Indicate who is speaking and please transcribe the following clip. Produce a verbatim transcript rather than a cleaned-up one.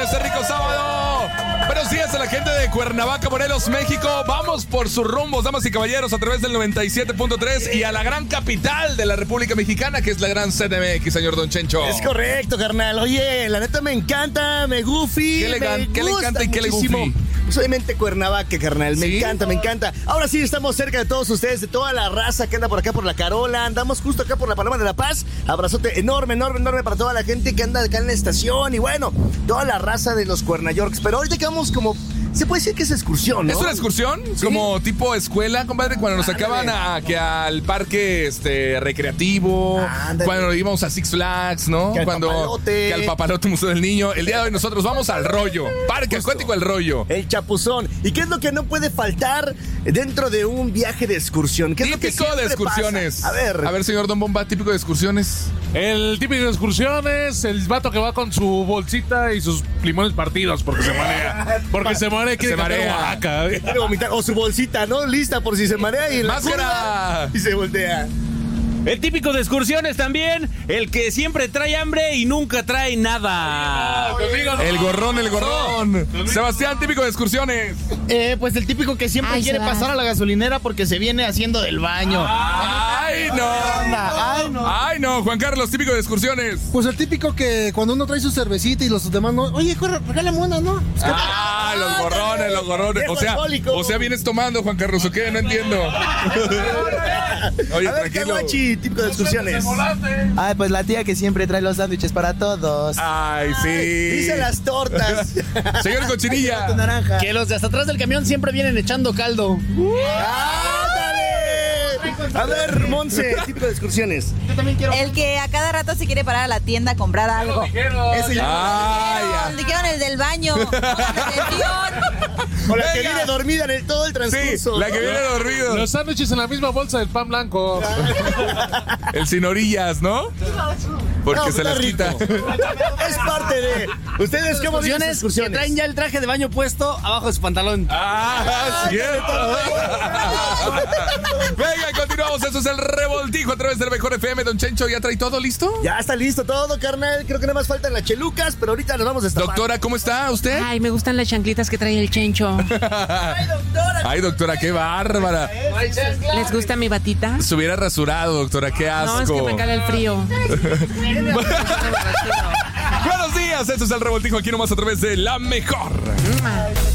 Speaker 1: este rico sábado. Buenos días a la gente de Cuernavaca, Morelos, México. Vamos por sus rumbos, damas y caballeros, a través del noventa y siete punto tres y a la gran capital de la República Mexicana, que es la gran C D M X, señor Don Chencho.
Speaker 2: Es correcto, carnal. Oye, la neta me encanta, me goofy.
Speaker 1: ¿Qué le,
Speaker 2: me
Speaker 1: ¿qué le encanta y qué le goofy?
Speaker 2: Pues obviamente Cuernavaca, carnal. Me
Speaker 1: ¿Sí?
Speaker 2: encanta, me encanta. Ahora sí, estamos cerca de todos ustedes, de toda la raza que anda por acá por la Carola. Andamos justo acá por la Paloma de la Paz. Abrazote enorme, enorme, enorme para toda la gente que anda acá en la estación. Y bueno, toda la raza de los Cuernayorks. Pero ahorita quedamos como... Se puede decir que es excursión, ¿no?
Speaker 1: ¿Es una excursión? ¿Sí? Como tipo escuela, compadre, cuando nos sacaban a, que al parque este recreativo, Ándale. Cuando íbamos a Six Flags, ¿no?
Speaker 2: Que al
Speaker 1: cuando
Speaker 2: Papalote.
Speaker 1: Que al Papalote Museo del Niño. El día de hoy nosotros vamos al Rollo, Parque
Speaker 2: Justo.
Speaker 1: Acuático El Rollo.
Speaker 2: El Chapuzón. ¿Y qué es lo que no puede faltar dentro de un viaje de excursión? ¿Qué es lo que
Speaker 1: Típico de excursiones.
Speaker 2: pasa? A ver.
Speaker 1: A ver, señor Don Bomba, típico de excursiones.
Speaker 3: El típico de excursiones, el vato que va con su bolsita y sus limones partidos porque se marea. Porque se marea y quiere
Speaker 1: Se
Speaker 3: cantar
Speaker 1: marea.
Speaker 3: Oaxaca.
Speaker 2: Quiere vomitar. O su bolsita, ¿no? Lista por si se marea y en la
Speaker 1: ¡Máscara!
Speaker 2: curva, y se voltea.
Speaker 4: El típico de excursiones también, el que siempre trae hambre y nunca trae nada.
Speaker 1: El gorrón, el gorrón. Sebastián, típico de excursiones.
Speaker 5: Eh, pues el típico que siempre
Speaker 6: Ay,
Speaker 5: quiere
Speaker 6: se va.
Speaker 5: pasar a la gasolinera porque se viene haciendo del baño.
Speaker 1: ¡Ay, no!
Speaker 5: Ay, no.
Speaker 1: ¡Ay, no! Juan Carlos, típico de excursiones.
Speaker 7: Pues el típico que cuando uno trae su cervecita y los demás no. Oye, corre, regálame una, ¿no?
Speaker 1: ¡Ah, los gorrones, los gorrones! O sea, o sea, vienes tomando, Juan Carlos, ¿o qué? No entiendo. Oye,
Speaker 2: A ver,
Speaker 1: tranquilo.
Speaker 2: Caguachi, típico de excursiones.
Speaker 8: Ay, pues la tía que siempre trae los sándwiches para todos.
Speaker 1: Ay, sí.
Speaker 2: Dice las tortas.
Speaker 1: Señor Cochinilla.
Speaker 8: Naranja.
Speaker 5: Que los de hasta atrás del camión siempre vienen echando caldo.
Speaker 2: ¡Ándale! A ver, Monse, típico de excursiones.
Speaker 6: El que a cada rato se quiere parar a la tienda a comprar algo.
Speaker 2: Ese ya.
Speaker 1: Ay, ya.
Speaker 6: Le dijeron el del baño.
Speaker 2: O la que
Speaker 1: Venga.
Speaker 2: viene dormida en el, todo el
Speaker 1: Sí,
Speaker 2: transcurso.
Speaker 1: la que viene dormido.
Speaker 3: Los sándwiches en la misma bolsa del pan blanco.
Speaker 1: El sin orillas, ¿no? Porque
Speaker 2: No,
Speaker 1: se
Speaker 2: está
Speaker 1: las
Speaker 2: rico.
Speaker 1: quita.
Speaker 2: Es parte de... ¿Ustedes cómo viven sus
Speaker 5: Excursiones que
Speaker 2: excursiones?
Speaker 5: traen ya el traje de baño puesto abajo de su pantalón.
Speaker 1: ¡Ah, cierto! Venga, continuamos. Eso es el revoltijo a través del Mejor F M. Don Chencho, ¿ya trae todo listo?
Speaker 2: Ya está listo todo, carnal. Creo que nada más faltan las chelucas, pero ahorita nos vamos a destapar.
Speaker 1: Doctora, ¿cómo está usted?
Speaker 6: Ay, me gustan las chanclitas que trae el Chencho.
Speaker 1: Ay, doctora, qué bárbara.
Speaker 6: ¿Les gusta mi batita?
Speaker 1: Se hubiera rasurado, doctora, qué asco.
Speaker 6: No, es que me cala el frío.
Speaker 1: Buenos días, esto es el revoltijo aquí nomás a través de La Mejor.